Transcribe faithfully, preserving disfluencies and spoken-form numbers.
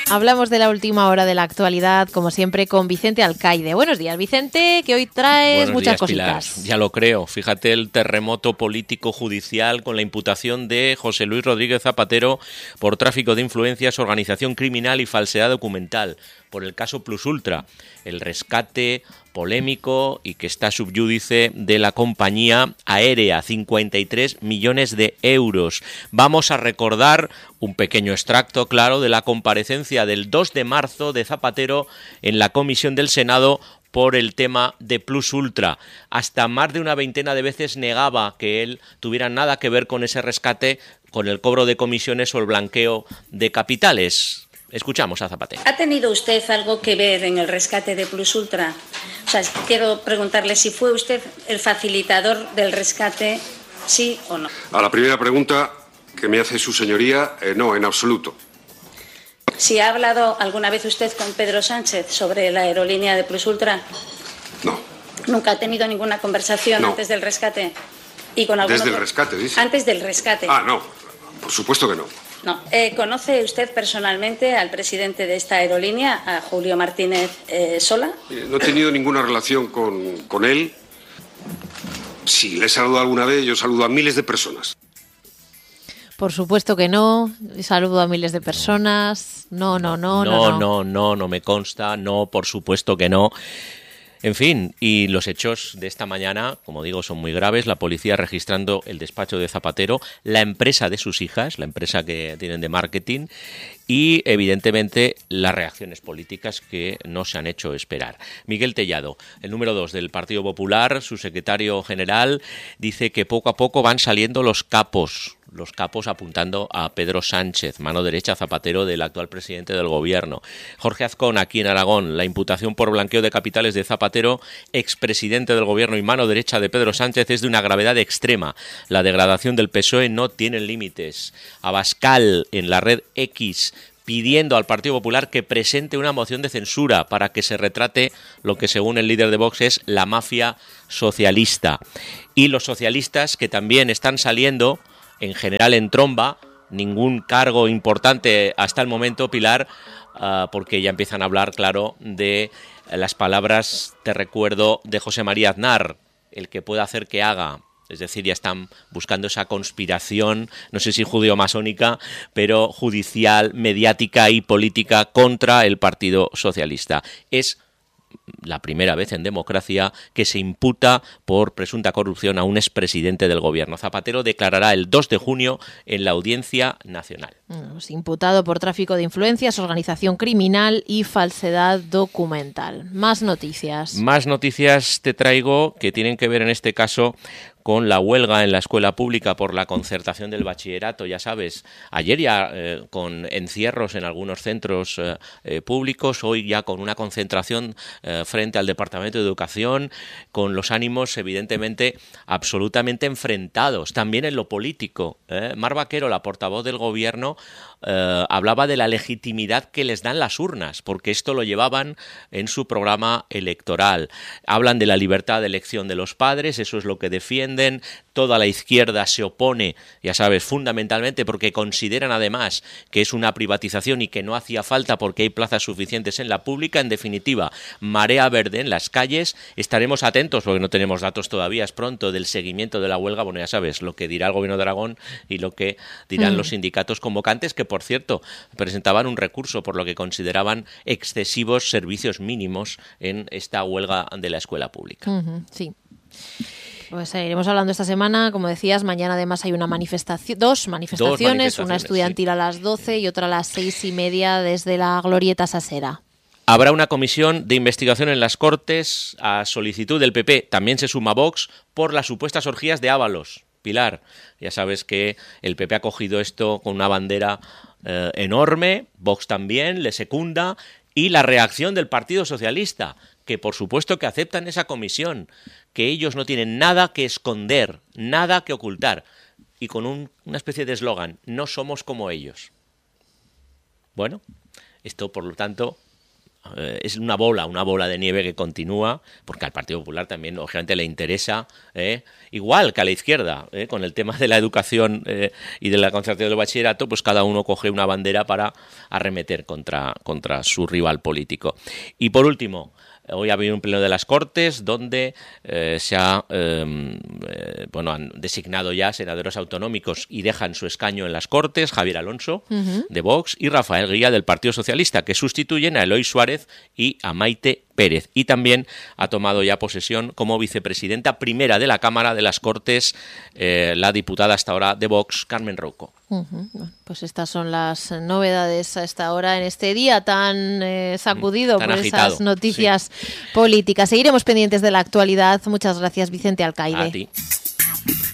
Hablamos de la última hora de la actualidad, como siempre, con Vicente Alcaide. Buenos días, Vicente, que hoy traes Buenos muchas días, cositas. Pilar. Ya lo creo. Fíjate el terremoto político judicial con la imputación de José Luis Rodríguez Zapatero por tráfico de influencias, organización criminal y falsedad documental por el caso Plus Ultra, el rescate polémico y que está subyúdice de la compañía aérea, cincuenta y tres millones de euros. Vamos a recordar un pequeño extracto, claro, de la comparecencia del dos de marzo de Zapatero en la comisión del Senado por el tema de Plus Ultra. Hasta más de una veintena de veces negaba que él tuviera nada que ver con ese rescate, con el cobro de comisiones o el blanqueo de capitales. Escuchamos a Zapatero. ¿Ha tenido usted algo que ver en el rescate de Plus Ultra? O sea, quiero preguntarle si fue usted el facilitador del rescate, sí o no. A la primera pregunta que me hace su señoría, eh, no, en absoluto. ¿Si ha hablado alguna vez usted con Pedro Sánchez sobre la aerolínea de Plus Ultra? No. ¿Nunca ha tenido ninguna conversación No. antes del rescate? ¿Y con algún Desde otro? el rescate, dice. Antes del rescate. Ah, no, por supuesto que no. No. Eh, ¿Conoce usted personalmente al presidente de esta aerolínea, a Julio Martínez eh, Sola? Eh, No he tenido ninguna relación con, con él. Si le he saludado alguna vez, yo saludo a miles de personas. Por supuesto que no. Saludo a miles de personas. No, no, no, no. No, no, no, no, no me consta. No, por supuesto que no. En fin, y los hechos de esta mañana, como digo, son muy graves. La policía registrando el despacho de Zapatero, la empresa de sus hijas, la empresa que tienen de marketing, y evidentemente las reacciones políticas que no se han hecho esperar. Miguel Tellado, el número dos del Partido Popular, su secretario general, dice que poco a poco van saliendo los capos. Los capos apuntando a Pedro Sánchez, mano derecha Zapatero del actual presidente del gobierno. Jorge Azcón, aquí en Aragón, la imputación por blanqueo de capitales de Zapatero, expresidente del gobierno y mano derecha de Pedro Sánchez, es de una gravedad extrema. La degradación del P S O E no tiene límites. Abascal, en la red X, pidiendo al Partido Popular que presente una moción de censura para que se retrate lo que según el líder de Vox es la mafia socialista. Y los socialistas que también están saliendo en general en tromba, ningún cargo importante hasta el momento, Pilar, uh, porque ya empiezan a hablar, claro, de las palabras, te recuerdo, de José María Aznar, el que pueda hacer que haga. Es decir, ya están buscando esa conspiración, no sé si judío-masónica, pero judicial, mediática y política contra el Partido Socialista. Es la primera vez en democracia que se imputa por presunta corrupción a un expresidente del gobierno. Zapatero declarará el dos de junio en la Audiencia Nacional. Pues imputado por tráfico de influencias, organización criminal y falsedad documental. Más noticias. Más noticias te traigo que tienen que ver en este caso con la huelga en la escuela pública por la concertación del bachillerato, ya sabes, ayer ya eh, con encierros en algunos centros eh, eh, públicos, hoy ya con una concentración eh, frente al Departamento de Educación, con los ánimos evidentemente absolutamente enfrentados, también en lo político. ¿eh? Mar Vaquero, la portavoz del gobierno, eh, hablaba de la legitimidad que les dan las urnas, porque esto lo llevaban en su programa electoral. Hablan de la libertad de elección de los padres, eso es lo que defienden. Toda la izquierda se opone, ya sabes, fundamentalmente porque consideran además que es una privatización y que no hacía falta porque hay plazas suficientes en la pública. En definitiva, marea verde en las calles. Estaremos atentos, porque no tenemos datos todavía, es pronto, del seguimiento de la huelga. Bueno, ya sabes, lo que dirá el gobierno de Aragón y lo que dirán mm. los sindicatos convocantes, que por cierto presentaban un recurso por lo que consideraban excesivos servicios mínimos en esta huelga de la escuela pública. Uh-huh, sí. Pues eh, iremos hablando esta semana, como decías, mañana además hay una manifestación, dos manifestaciones, dos manifestaciones una estudiantil sí. a las doce y otra a las seis y media desde la Glorieta Sasera. Habrá una comisión de investigación en las Cortes a solicitud del P P, también se suma Vox, por las supuestas orgías de Ábalos. Pilar, ya sabes que el P P ha cogido esto con una bandera eh, enorme, Vox también le secunda, y la reacción del Partido Socialista, que por supuesto que aceptan esa comisión, que ellos no tienen nada que esconder, nada que ocultar, y con un, una especie de eslogan, no somos como ellos. Bueno, esto por lo tanto eh, es una bola, una bola de nieve que continúa, porque al Partido Popular también, lógicamente, le interesa, eh, igual que a la izquierda, eh, con el tema de la educación eh, y de la concertación del bachillerato, pues cada uno coge una bandera para arremeter contra, contra su rival político. Y por último, hoy ha habido un pleno de las Cortes donde eh, se ha eh, eh, bueno, han designado ya senadores autonómicos y dejan su escaño en las Cortes, Javier Alonso, uh-huh. de Vox, y Rafael Guía, del Partido Socialista, que sustituyen a Eloy Suárez y a Maite Pérez. Y también ha tomado ya posesión como vicepresidenta primera de la Cámara de las Cortes eh, la diputada hasta ahora de Vox, Carmen Rouco. Uh-huh. Bueno, pues estas son las novedades a esta hora, en este día tan eh, sacudido tan por agitado, esas noticias sí. políticas. Seguiremos pendientes de la actualidad. Muchas gracias, Vicente Alcaide. A ti.